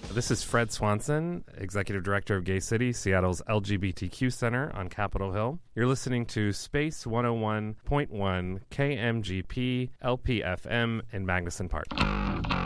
This is Fred Swanson, Executive Director of Gay City, Seattle's LGBTQ Center on Capitol Hill. You're listening to Space 101.1 KMGP LPFM in Magnuson Park.